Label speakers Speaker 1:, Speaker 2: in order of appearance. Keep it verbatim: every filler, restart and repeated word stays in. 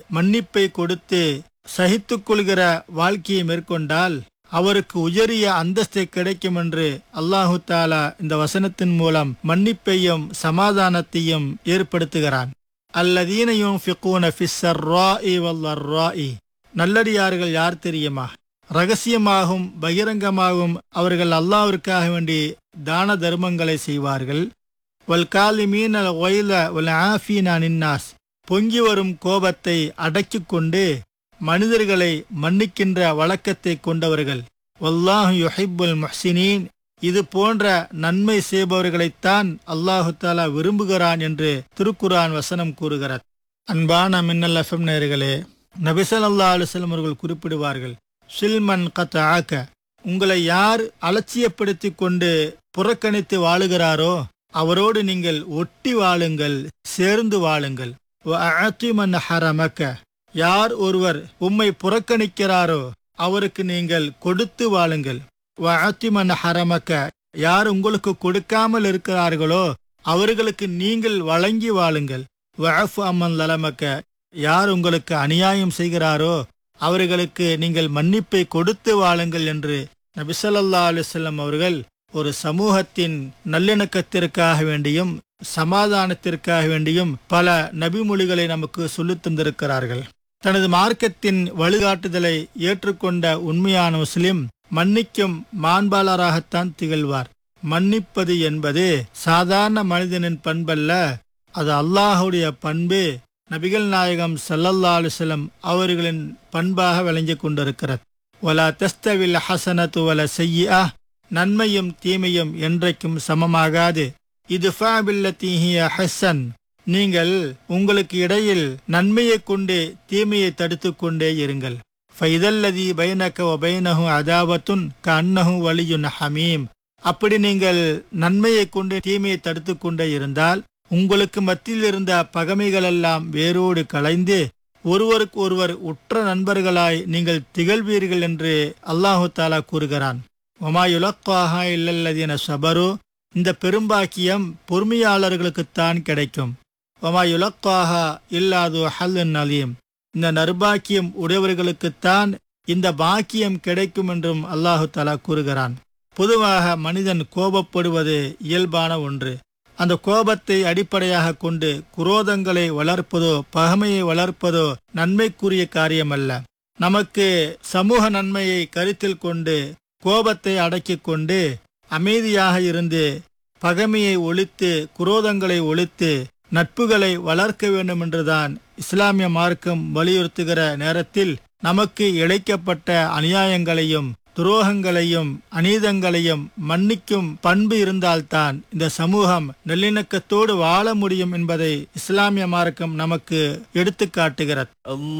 Speaker 1: மன்னிப்பை கொடுத்து சகித்துக் கொள்கிற வாழ்க்கையை மேற்கொண்டால் அவருக்கு உயரிய அந்தஸ்தை கிடைக்கும் என்று அல்லாஹு தாலா இந்த வசனத்தின் மூலம் மன்னிப்பையும் சமாதானத்தையும் ஏற்படுத்துகிறான். அல்லதீன யுன்ஃபிகூன ஃபிஸ்ஸர்ராஇ வல்லர்ராஇ. நல்லடியார்கள் யார் தெரியுமா? ரகசியமாகவும் பகிரங்கமாகவும் அவர்கள் அல்லாஹ்விற்காக வேண்டி தான தர்மங்களை செய்வார்கள். வல் காலிமீன ஒய்ல வல் ஆஃபீன அனின்னாஸ். பொங்கி வரும் கோபத்தை அடக்கிக் கொண்டு மனிதர்களை மன்னிக்கின்ற வழக்கத்தை கொண்டவர்கள். வல்லாஹு யுஹிப்புல் முஹ்சினீன். இது போன்ற நன்மை செய்பவர்களைத்தான் அல்லாஹு தாலா விரும்புகிறான் என்று திருக்குர்ஆன் வசனம் கூறுகிறது. அன்பான மின்னல் எஃப்எம் நேயர்களே, நபி ஸல்லல்லாஹு அலைஹி வஸல்லம் அவர்கள் குறிப்பிடுவார்கள், சில்மன் கத்ஆக. உங்களை யார் அலட்சியப்படுத்தி கொண்டு புறக்கணித்து வாழுகிறாரோ அவரோடு நீங்கள் ஒட்டி வாழுங்கள், சேர்ந்து வாழுங்கள். வஅஅதி மன் ஹரமக. யார் ஒருவர் உம்மை புறக்கணிக்கிறாரோ அவருக்கு நீங்கள் கொடுத்து வாழுங்கள். வஅஅதி மன் ஹரமக. யார் உங்களுக்கு கொடுக்காமல் இருக்கிறார்களோ அவர்களுக்கு நீங்கள் வழங்கி வாழுங்கள். வஅஃபு அம்மன் லலமக. யார் உங்களுக்கு அநியாயம் செய்கிறாரோ அவர்களுக்கு நீங்கள் மன்னிப்பை கொடுத்து வாழுங்கள் என்று நபி ஸல்லல்லாஹு அலைஹி வஸல்லம் அவர்கள் ஒரு சமூகத்தின் நல்லிணக்கத்திற்காக வேண்டியும் சமாதானத்திற்காக வேண்டியும் பல நபிமொழிகளை நமக்கு சொல்லித் தந்திருக்கிறார்கள். தனது மார்க்கத்தின் வழிகாட்டுதலை ஏற்றுக்கொண்ட உண்மையான முஸ்லிம் மன்னிக்கும் மாண்பாளராகத்தான் திகழ்வார். மன்னிப்பது என்பது சாதாரண மனிதனின் பண்பல்ல, அது அல்லாஹுடைய பண்பு. நபிகள் நாயகம் ஸல்லல்லாஹு அலைஹி வஸல்லம் அவர்களின் பண்பாக விளங்கிக் கொண்டிருக்கிறது. வலா தஸ்தவில் ஹஸனத்து வல ஸய்யிஆ. நன்மையும் தீமையும் என்றைக்கும் சமமாகாது. இத்ஃபா பில்லதி ஹிய ஹஸன். நீங்கள் உங்களுக்கு இடையில் நன்மையை கொண்டு தீமையை தடுத்து கொண்டே இருங்கள். ஃபைதல்லதி பைனக வ பைனஹு அதாவத்துன் கஅன்னஹு வலியுன் ஹமீம். அப்படி நீங்கள் நன்மையை கொண்டு தீமையை தடுத்து கொண்டே இருந்தால் உங்களுக்கு மத்தியில் இருந்த பகைமைகளெல்லாம் வேரோடு களைந்து ஒருவருக்கு ஒருவர் உற்ற நண்பர்களாய் நீங்கள் திகழ்வீர்கள் என்று அல்லாஹு தாலா கூறுகிறான். வமா யுலக்காஹா இல்லல்லதீன ஸபரு. இந்த பெரும்பாக்கியம் பொறுமையாளர்களுக்குத்தான் கிடைக்கும். வமா யுலக்காஹா இல்லாது ஹல்லுன் அலீம். இந்த நர்பாக்கியம் உடையவர்களுக்குத்தான் இந்த பாக்கியம் கிடைக்கும் என்றும் அல்லாஹு தாலா கூறுகிறான். பொதுவாக மனிதன் கோபப்படுவது இயல்பான ஒன்று. அந்த கோபத்தை அடிப்படையாக கொண்டு குரோதங்களை வளர்ப்பதோ பகைமையை வளர்ப்பதோ நன்மைக்குரிய காரியமல்ல. நமக்கு சமூக நன்மையை கருத்தில் கொண்டு கோபத்தை அடக்கிக் கொண்டு அமைதியாக இருந்து பகைமையை ஒழித்து குரோதங்களை ஒழித்து நட்புகளை வளர்க்க வேண்டும் என்றுதான் இஸ்லாமிய மார்க்கம் வலியுறுத்துகிற நேரத்தில் நமக்கு இழைக்கப்பட்ட அநியாயங்களையும் துரோகங்களையும் அநீதங்களையும் மன்னிக்கும் பண்பு இருந்தால்தான் இந்த சமூகம் நல்லிணக்கத்தோடு வாழ முடியும் என்பதை இஸ்லாமிய மார்க்கம் நமக்கு எடுத்து காட்டுகிறது.